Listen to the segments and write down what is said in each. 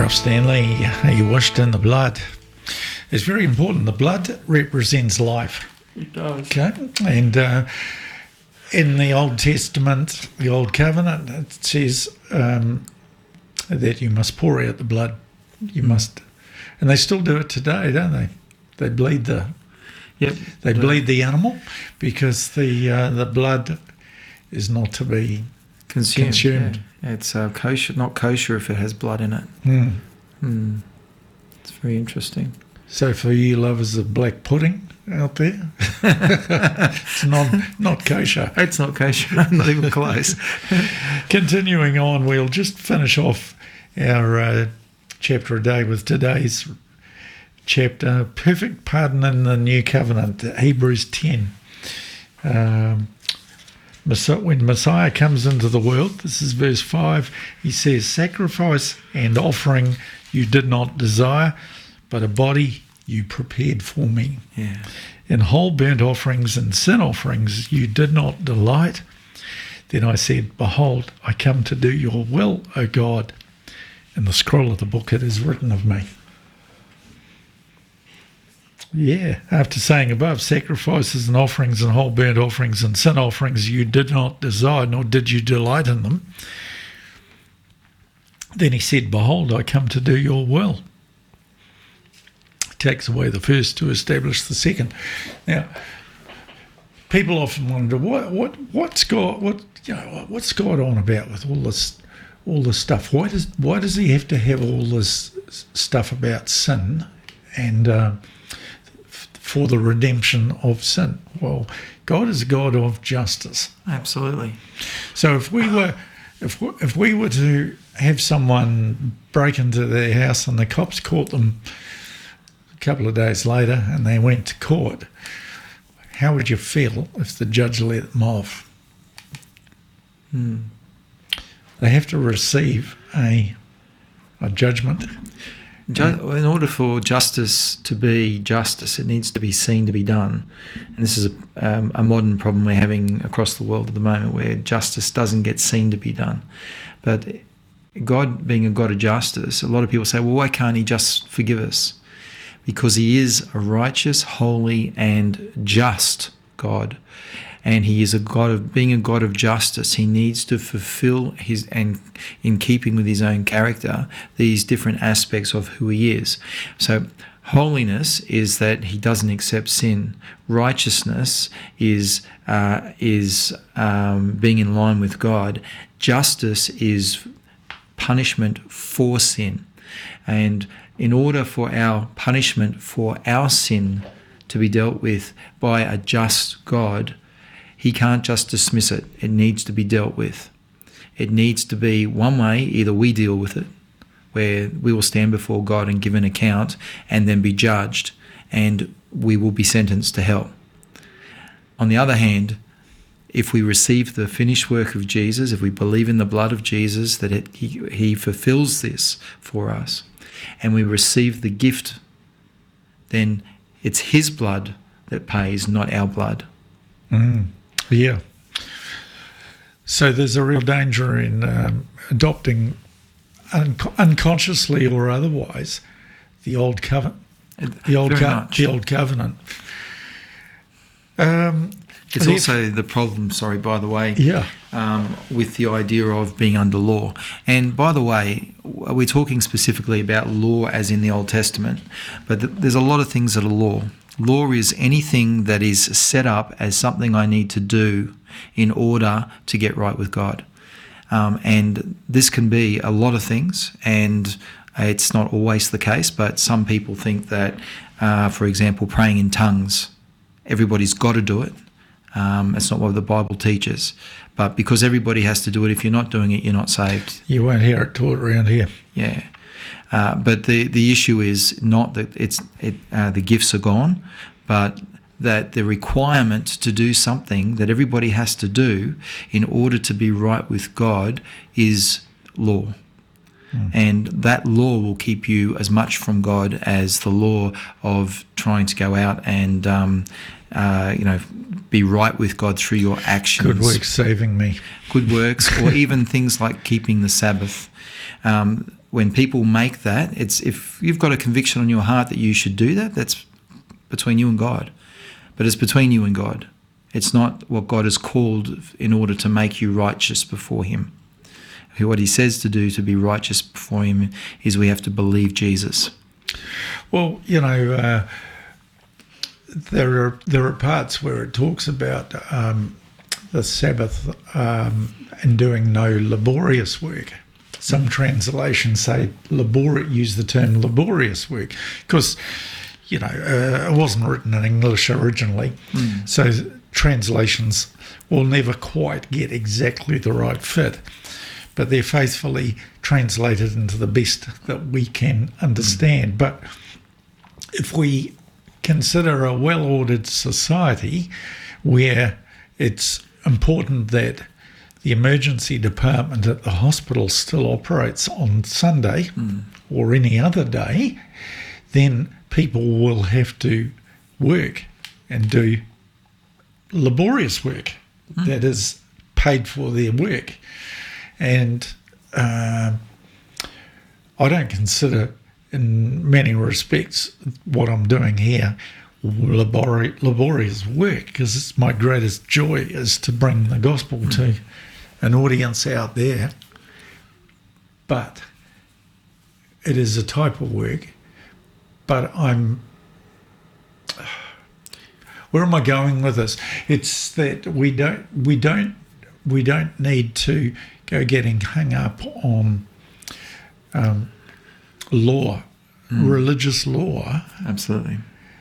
Ralph Stanley, he washed in the blood. It's very important. The blood represents life. It does. Okay, and in the Old Testament, the Old Covenant, it says that you must pour out the blood. You must, and they still do it today, don't they? They bleed the bleed the animal because the blood is not to be consumed. Yeah. It's kosher, not kosher if it has blood in it. It's very interesting. So for you lovers of black pudding out there, it's not kosher. It's not kosher, not even close. Continuing on, we'll just finish off our chapter a day with today's chapter, Perfect Pardon in the New Covenant, Hebrews 10. When Messiah comes into the world, this is verse 5, he says, sacrifice and offering you did not desire, but a body you prepared for me. Yeah. In whole burnt offerings and sin offerings you did not delight. Then I said, behold, I come to do your will, O God. In the scroll of the book it is written of me. Yeah, after saying above, sacrifices and offerings and whole burnt offerings and sin offerings you did not desire, nor did you delight in them. Then he said, behold, I come to do your will. He takes away the first to establish the second. Now, people often wonder, what's God on about with all this stuff? Why does he have to have all this stuff about sin and for the redemption of sin? Well, God is a God of justice. Absolutely. So if we were to have someone break into their house and the cops caught them a couple of days later and they went to court, how would you feel if the judge let them off? They have to receive a judgment. In order for justice to be justice, it needs to be seen to be done. And this is a modern problem we're having across the world at the moment, where justice doesn't get seen to be done. But God, being a God of justice, a lot of people say, well, why can't he just forgive us? Because he is a righteous, holy, and just God. And he is being a God of justice. He needs to fulfill and in keeping with his own character, these different aspects of who he is. So holiness is that he doesn't accept sin. Righteousness is being in line with God. Justice is punishment for sin. And in order for our punishment for our sin to be dealt with by a just God, he can't just dismiss it. It needs to be dealt with. It needs to be one way, either we deal with it, where we will stand before God and give an account and then be judged, and we will be sentenced to hell. On the other hand, if we receive the finished work of Jesus, if we believe in the blood of Jesus, that he fulfills this for us, and we receive the gift, then it's his blood that pays, not our blood. Yeah. So there's a real danger in adopting unconsciously or otherwise the old covenant. The old covenant. It's also the problem, by the way, with the idea of being under law. And by the way, we're talking specifically about law as in the Old Testament, but there's a lot of things that are law. Law is anything that is set up as something I need to do in order to get right with God. And this can be a lot of things, and it's not always the case, but some people think that, for example, praying in tongues, everybody's got to do it. It's not what the Bible teaches. But because everybody has to do it, if you're not doing it, you're not saved. You won't hear it taught around here. Yeah. But the issue is not that the gifts are gone, but that the requirement to do something that everybody has to do in order to be right with God is law. And that law will keep you as much from God as the law of trying to go out and, be right with God through your actions. Good work saving me. Good works, or even things like keeping the Sabbath. When people make that, it's if you've got a conviction on your heart that you should do that, that's between you and God. But it's between you and God. It's not what God has called in order to make you righteous before him. What he says to do to be righteous before him is we have to believe Jesus. Well, there are parts where it talks about the Sabbath and doing no laborious work. Some translations say use the term laborious work because, it wasn't written in English originally. So translations will never quite get exactly the right fit, but they're faithfully translated into the best that we can understand. But if we consider a well-ordered society where it's important that the emergency department at the hospital still operates on Sunday or any other day, then people will have to work and do laborious work that is paid for their work. And I don't consider, in many respects, what I'm doing here laborious work, because it's my greatest joy is to bring the gospel to an audience out there. But it is a type of work. But where am I going with this? It's that we don't need to go getting hung up on law, religious law. Absolutely.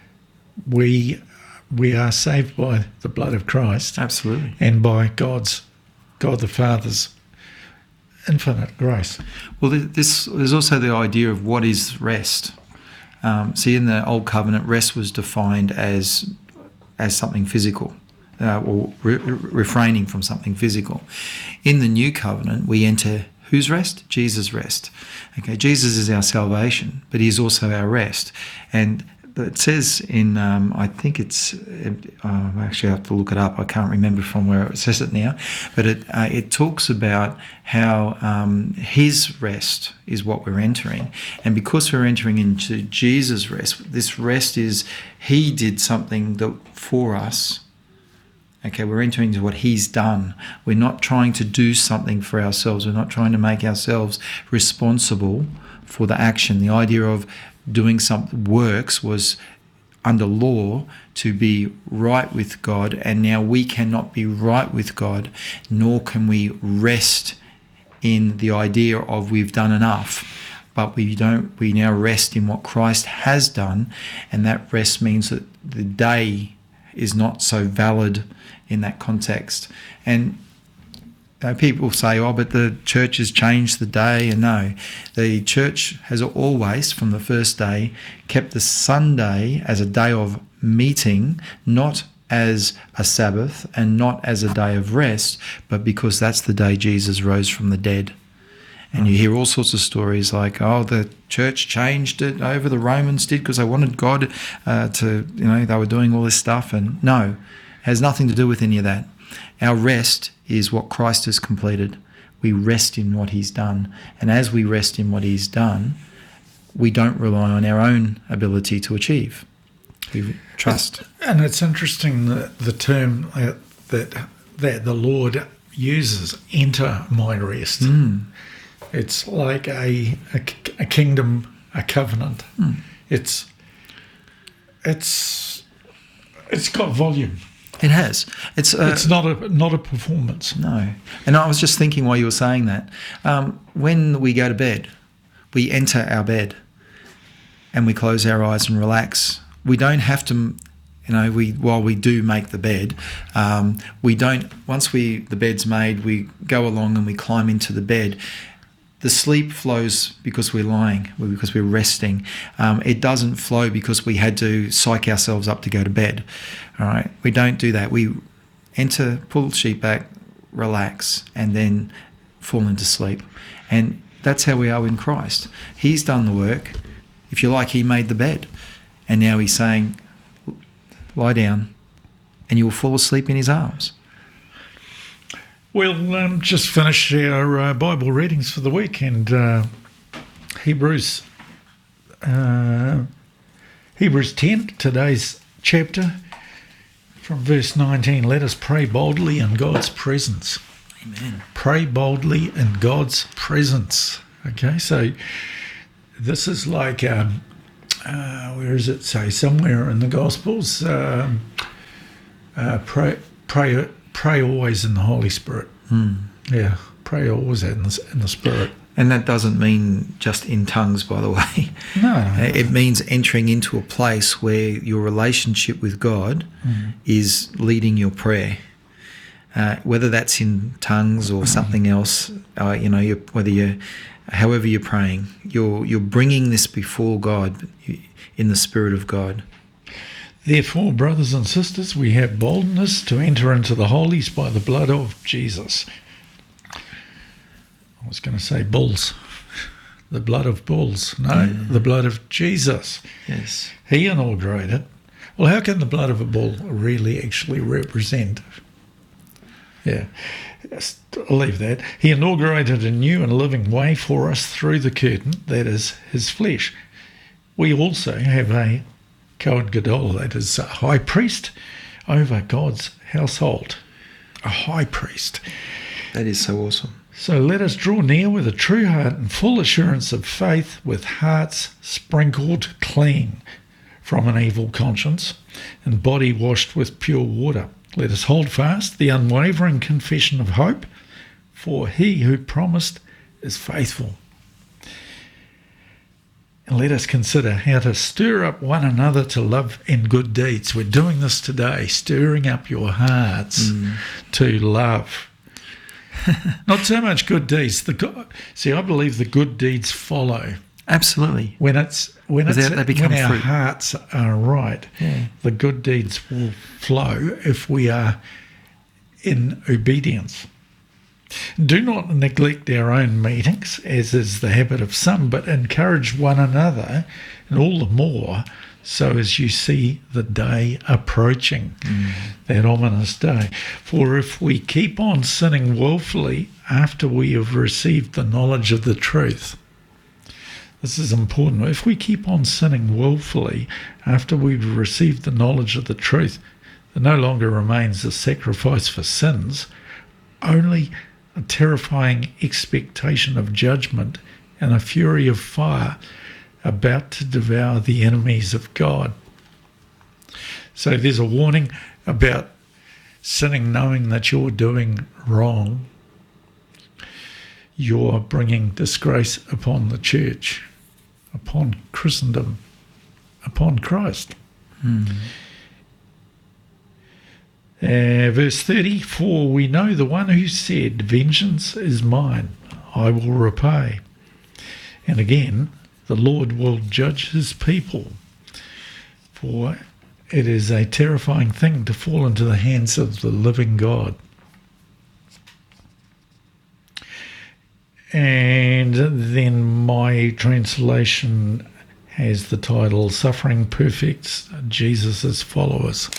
We are saved by the blood of Christ. Absolutely. And by God the Father's infinite grace. Well, there's also the idea of what is rest. See, in the Old Covenant, rest was defined as something physical, or refraining from something physical. In the New Covenant, we enter whose rest? Jesus' rest. Okay, Jesus is our salvation, but he's also our rest. And it says in, I think it's, actually I have to look it up, I can't remember from where it says it now, but it talks about how his rest is what we're entering. And because we're entering into Jesus' rest, this rest is he did something for us. Okay, we're entering into what he's done. We're not trying to do something for ourselves. We're not trying to make ourselves responsible for the action. The idea of doing some works was under law to be right with God, and now we cannot be right with God, nor can we rest in the idea of we've done enough. But we now rest in what Christ has done, and that rest means that the day is not so valid in that context. And people say, but the church has changed the day. And no, the church has always, from the first day, kept the Sunday as a day of meeting, not as a Sabbath and not as a day of rest, but because that's the day Jesus rose from the dead. And you hear all sorts of stories like, the church changed it over, the Romans did, because they wanted God they were doing all this stuff. And no, it has nothing to do with any of that. Our rest is what Christ has completed. We rest in what he's done. And as we rest in what he's done, we don't rely on our own ability to achieve. We trust. And it's interesting that the term that the Lord uses, enter my rest. It's like a kingdom, a covenant. It's got volume. It has. It's not a performance. No. And I was just thinking while you were saying that, when we go to bed, we enter our bed and we close our eyes and relax. We don't have to, while we do make the bed, we don't, once the bed's made, we go along and we climb into the bed. The sleep flows because we're lying, because we're resting. It doesn't flow because we had to psych ourselves up to go to bed. All right, we don't do that. We enter, pull the sheet back, relax, and then fall into sleep. And That's how we are in Christ. He's done the work. If you like, he made the bed. And now he's saying, lie down and you will fall asleep in his arms. We'll just finish our Bible readings for the week, and Hebrews 10, today's chapter, from verse 19. Let us pray boldly in God's presence. Amen. Pray boldly in God's presence. Okay, so this is like, where does it say? Somewhere in the Gospels, pray always in the Holy Spirit. Yeah, pray always in the Spirit. And that doesn't mean just in tongues, by the way. No. It means entering into a place where your relationship with God is leading your prayer. Whether that's in tongues or something else, however you're praying, you're bringing this before God in the Spirit of God. Therefore, brothers and sisters, we have boldness to enter into the holies by the blood of Jesus. I was going to say bulls. The blood of bulls. No, the blood of Jesus. Yes. He inaugurated. Well, how can the blood of a bull really actually represent? Yeah, I'll leave that. He inaugurated a new and living way for us through the curtain, that is his flesh. We also have a Kohen Gadol, that is a high priest over God's household. A high priest. That is so awesome. So let us draw near with a true heart and full assurance of faith, with hearts sprinkled clean from an evil conscience and body washed with pure water. Let us hold fast the unwavering confession of hope, for he who promised is faithful. And let us consider how to stir up one another to love and good deeds. We're doing this today, stirring up your hearts to love. Not so much good deeds. See, I believe the good deeds follow. Absolutely. When our fruit. Hearts are right, the good deeds will flow if we are in obedience. Do not neglect our own meetings, as is the habit of some, but encourage one another, and all the more so as you see the day approaching, that ominous day. For if we keep on sinning willfully after we have received the knowledge of the truth, this is important. If we keep on sinning willfully after we've received the knowledge of the truth, there no longer remains a sacrifice for sins, only a terrifying expectation of judgment and a fury of fire about to devour the enemies of God. So there's a warning about sinning knowing that you're doing wrong. You're bringing disgrace upon the church, upon Christendom, upon Christ. Verse 30, for we know the one who said, vengeance is mine, I will repay. And again, the Lord will judge his people. For it is a terrifying thing to fall into the hands of the living God. And then my translation has the title, Suffering Perfects Jesus' Followers.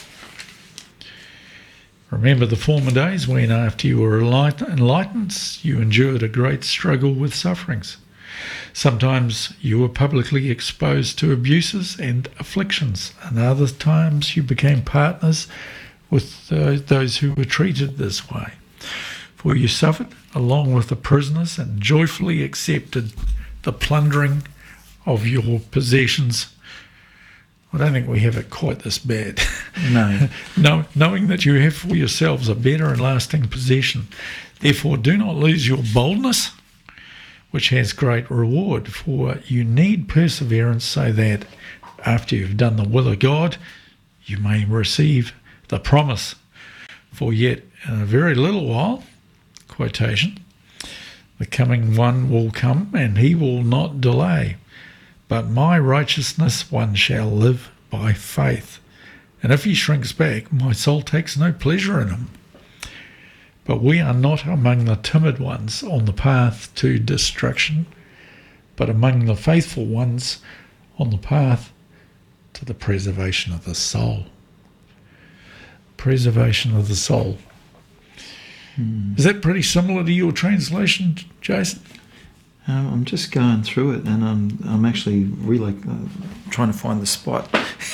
Remember the former days when, after you were enlightened, you endured a great struggle with sufferings. Sometimes you were publicly exposed to abuses and afflictions, and other times you became partners with those who were treated this way. For you suffered along with the prisoners and joyfully accepted the plundering of your possessions. I don't think we have it quite this bad. No. Knowing that you have for yourselves a better and lasting possession. Therefore, do not lose your boldness, which has great reward, for you need perseverance, so that after you've done the will of God, you may receive the promise. For yet in a very little while, quotation, the coming one will come, and he will not delay. But my righteousness one shall live by faith. And if he shrinks back, my soul takes no pleasure in him. But we are not among the timid ones on the path to destruction, but among the faithful ones on the path to the preservation of the soul. Preservation of the soul. Is that pretty similar to your translation, Jason? I'm just going through it, and I'm actually really trying to find the spot.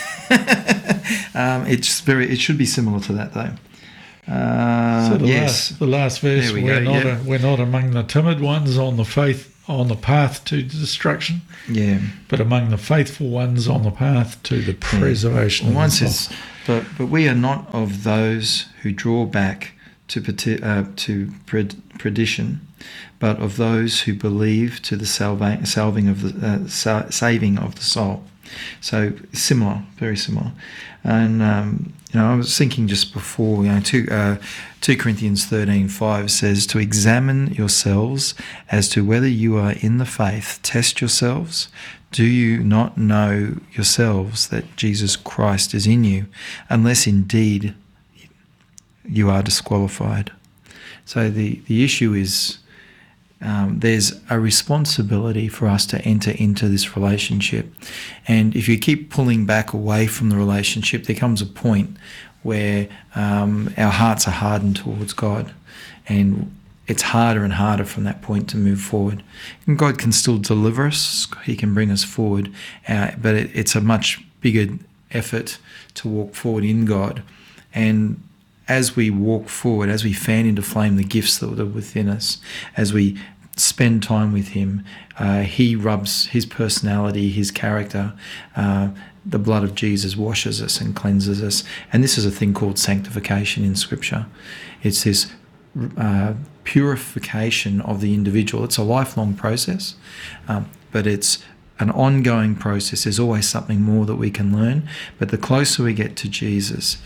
It should be similar to that though. So the last verse. We're not among the timid ones on the path to destruction. Yeah. But among the faithful ones on the path to the preservation. Well, once it's but we are not of those who draw back to perdition, but of those who believe to the saving of the soul. So similar, very similar. And I was thinking just before, 2 Corinthians 13:5 says to examine yourselves as to whether you are in the faith. Test yourselves. Do you not know yourselves that Jesus Christ is in you, unless indeed you are disqualified? So the issue is there's a responsibility for us to enter into this relationship. And if you keep pulling back away from the relationship, there comes a point where our hearts are hardened towards God. And it's harder and harder from that point to move forward. And God can still deliver us. He can bring us forward. But it's a much bigger effort to walk forward in God. And as we walk forward, as we fan into flame the gifts that are within us, as we spend time with Him, He rubs His personality, His character. The blood of Jesus washes us and cleanses us. And this is a thing called sanctification in Scripture. It's this purification of the individual. It's a lifelong process, but it's an ongoing process. There's always something more that we can learn. But the closer we get to Jesus,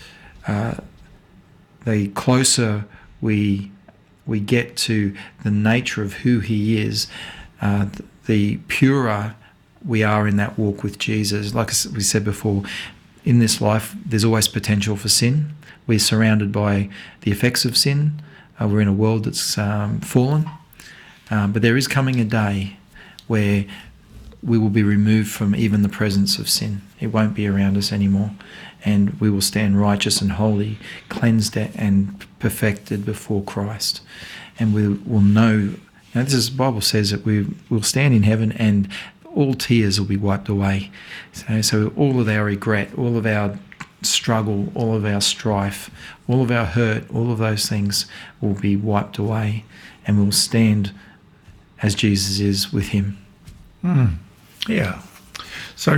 the closer we get to the nature of who He is, the purer we are in that walk with Jesus. Like we said before, in this life, there's always potential for sin. We're surrounded by the effects of sin. We're in a world that's fallen. But there is coming a day where we will be removed from even the presence of sin. It won't be around us anymore. And we will stand righteous and holy, cleansed and perfected before Christ. And we will know, this is, the Bible says that we will stand in heaven and all tears will be wiped away. So all of our regret, all of our struggle, all of our strife, all of our hurt, all of those things will be wiped away, and we'll stand as Jesus is with Him. Yeah. So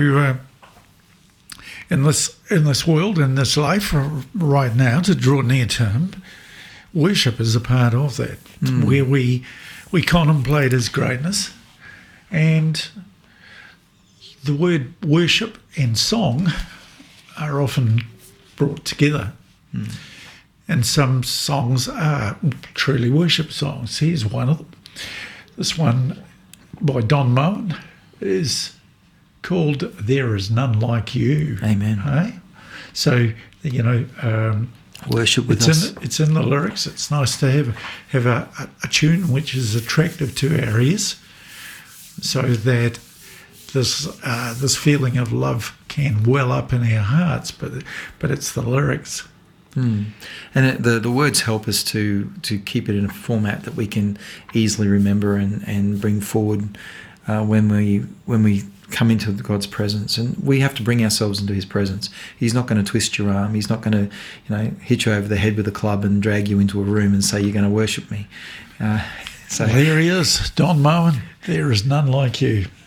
in this world, in this life right now, to draw near to Him, worship is a part of that, where we contemplate His greatness. And the word worship and song are often brought together. And some songs are truly worship songs. Here's one of them. This one by Don Moen is called There Is None Like You. Amen. Hey? So, worship with us. It's in the lyrics. It's nice to have a tune which is attractive to our ears, so that this feeling of love can well up in our hearts, but it's the lyrics. And the words help us to keep it in a format that we can easily remember and bring forward when we come into God's presence. And we have to bring ourselves into His presence. He's not going to twist your arm. He's not going to hit you over the head with a club and drag you into a room and say you're going to worship me. So there he is, Don Moen. There is none like you.